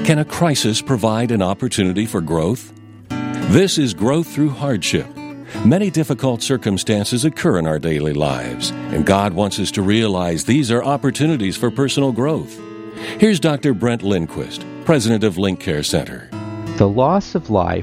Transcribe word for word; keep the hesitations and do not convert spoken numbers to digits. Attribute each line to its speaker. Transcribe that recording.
Speaker 1: Can a crisis provide an opportunity for growth? This is Growth Through Hardship. Many difficult circumstances occur in our daily lives, and God wants us to realize these are opportunities for personal growth. Here's Doctor Brent Lindquist, president of Link Care Center.
Speaker 2: The loss of life